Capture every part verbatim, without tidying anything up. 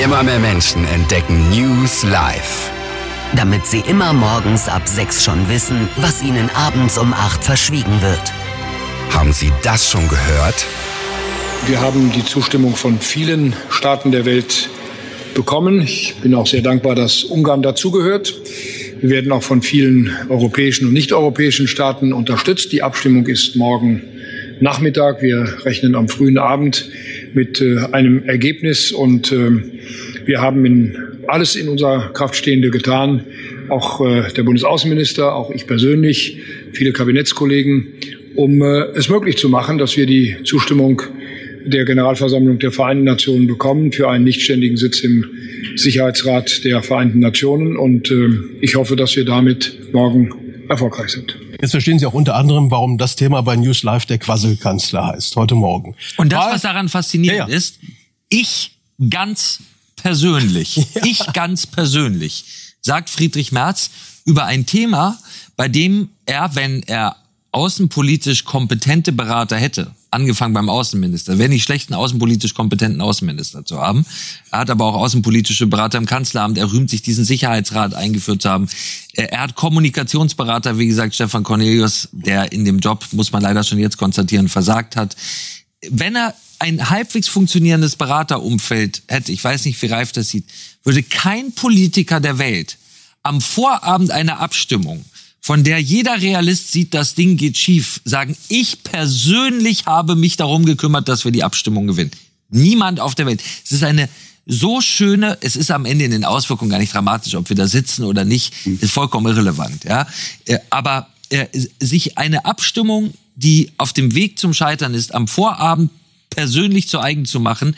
Immer mehr Menschen entdecken News Live. Damit sie immer morgens ab sechs schon wissen, was ihnen abends um acht verschwiegen wird. Haben Sie das schon gehört? Wir haben die Zustimmung von vielen Staaten der Welt bekommen. Ich bin auch sehr dankbar, dass Ungarn dazugehört. Wir werden auch von vielen europäischen und nicht-europäischen Staaten unterstützt. Die Abstimmung ist morgen Nachmittag. Wir rechnen am frühen Abend mit äh, einem Ergebnis. Und äh, wir haben in alles in unserer Kraft Stehende getan. Auch äh, der Bundesaußenminister, auch ich persönlich, viele Kabinettskollegen, um äh, es möglich zu machen, dass wir die Zustimmung der Generalversammlung der Vereinten Nationen bekommen für einen nichtständigen Sitz im Sicherheitsrat der Vereinten Nationen. Und äh, ich hoffe, dass wir damit morgen erfolgreich sind. Jetzt verstehen Sie auch unter anderem, warum das Thema bei News Live der Quasselkanzler heißt, heute Morgen. Und das, Weil, was daran faszinierend ja, ja. ist, ich ganz persönlich, ja. ich ganz persönlich, sagt Friedrich Merz über ein Thema, bei dem er, wenn er außenpolitisch kompetente Berater hätte, angefangen beim Außenminister, wäre nicht schlecht, einen außenpolitisch kompetenten Außenminister zu haben. Er hat aber auch außenpolitische Berater im Kanzleramt. Er rühmt sich, diesen Sicherheitsrat eingeführt zu haben. Er hat Kommunikationsberater, wie gesagt, Stefan Cornelius, der in dem Job, muss man leider schon jetzt konstatieren, versagt hat. Wenn er ein halbwegs funktionierendes Beraterumfeld hätte, ich weiß nicht, wie Reif das sieht, würde kein Politiker der Welt am Vorabend einer Abstimmung, von der jeder Realist sieht, das Ding geht schief, sagen, ich persönlich habe mich darum gekümmert, dass wir die Abstimmung gewinnen. Niemand auf der Welt. Es ist eine so schöne, es ist am Ende in den Auswirkungen gar nicht dramatisch, ob wir da sitzen oder nicht, ist vollkommen irrelevant. Ja, aber äh, sich eine Abstimmung, die auf dem Weg zum Scheitern ist, am Vorabend persönlich zu eigen zu machen.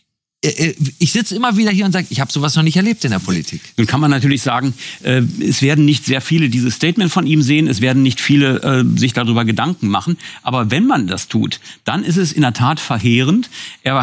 Ich sitze immer wieder hier und sage, ich habe sowas noch nicht erlebt in der Politik. Nun kann man natürlich sagen, äh, es werden nicht sehr viele dieses Statement von ihm sehen, es werden nicht viele äh, sich darüber Gedanken machen. Aber wenn man das tut, dann ist es in der Tat verheerend. Er